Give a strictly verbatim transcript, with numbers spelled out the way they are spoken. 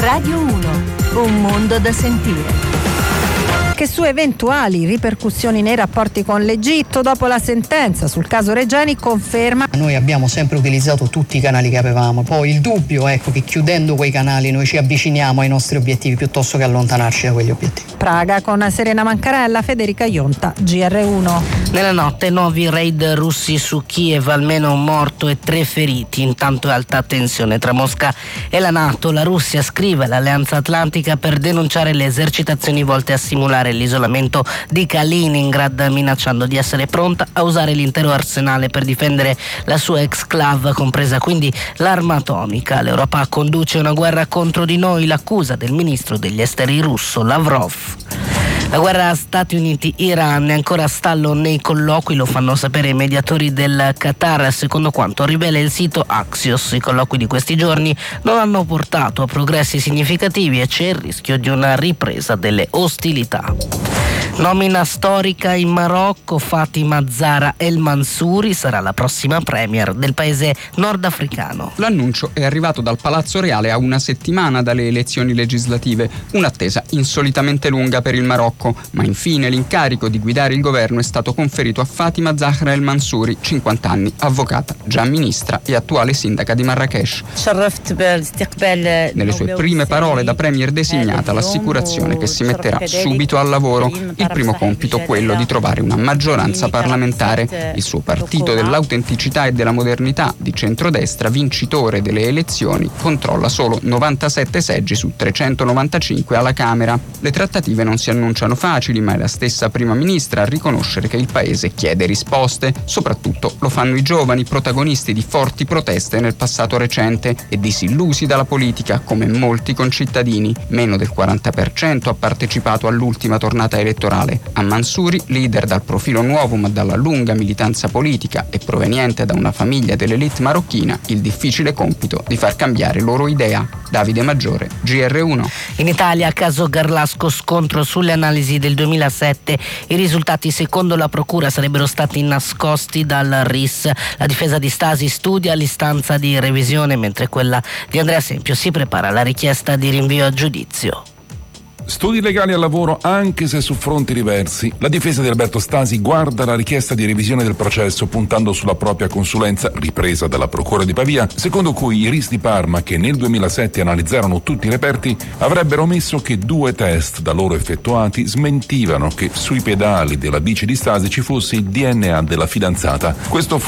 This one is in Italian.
Radio uno, un mondo da sentire. Che su eventuali ripercussioni nei rapporti con l'Egitto dopo la sentenza sul caso Regeni conferma: noi abbiamo sempre utilizzato tutti i canali che avevamo, poi il dubbio ecco che chiudendo quei canali noi ci avviciniamo ai nostri obiettivi piuttosto che allontanarci da quegli obiettivi. Praga con Serena Mancarella, Federica Ionta, G R uno. Nella notte nuovi raid russi su Kiev, almeno un morto e tre feriti. Intanto è alta tensione tra Mosca e la NATO. La Russia scrive all'Alleanza Atlantica per denunciare le esercitazioni volte a simulare l'isolamento di Kaliningrad, minacciando di essere pronta a usare l'intero arsenale per difendere la sua exclave, compresa quindi l'arma atomica. L'Europa conduce una guerra contro di noi, l'accusa del ministro degli esteri russo Lavrov. La guerra Stati Uniti-Iran è ancora a stallo nei colloqui, lo fanno sapere i mediatori del Qatar, secondo quanto rivela il sito Axios. I colloqui di questi giorni non hanno portato a progressi significativi e c'è il rischio di una ripresa delle ostilità. Nomina storica in Marocco, Fatima Zahra El Mansouri sarà la prossima premier del paese nordafricano. L'annuncio è arrivato dal Palazzo Reale a una settimana dalle elezioni legislative, un'attesa insolitamente lunga per il Marocco, ma infine l'incarico di guidare il governo è stato conferito a Fatima Zahra El Mansouri, cinquanta anni, avvocata, già ministra e attuale sindaca di Marrakesh. Nelle sue prime parole da premier designata l'assicurazione che si metterà subito al lavoro. Il primo compito quello di trovare una maggioranza parlamentare. Il suo partito dell'autenticità e della modernità di centrodestra, vincitore delle elezioni, controlla solo novantasette seggi su trecentonovantacinque alla Camera. Le trattative non si annunciano facili, ma è la stessa prima ministra a riconoscere che il paese chiede risposte. Soprattutto lo fanno i giovani, protagonisti di forti proteste nel passato recente e disillusi dalla politica, come molti concittadini. Meno del quaranta per cento ha partecipato all'ultima tornata elettorale. A Mansouri, leader dal profilo nuovo ma dalla lunga militanza politica e proveniente da una famiglia dell'elite marocchina, il difficile compito di far cambiare loro idea. Davide Maggiore, G R uno. In Italia, caso Garlasco, scontro sulle analisi del duemilasette. I risultati secondo la procura sarebbero stati nascosti dal R I S. La difesa di Stasi studia l'istanza di revisione, mentre quella di Andrea Sempio si prepara alla richiesta di rinvio a giudizio. Studi legali al lavoro anche se su fronti diversi. La difesa di Alberto Stasi guarda la richiesta di revisione del processo puntando sulla propria consulenza ripresa dalla Procura di Pavia, secondo cui i R I S di Parma, che nel duemilasette analizzarono tutti i reperti, avrebbero omesso che due test da loro effettuati smentivano che sui pedali della bici di Stasi ci fosse il D N A della fidanzata. Questo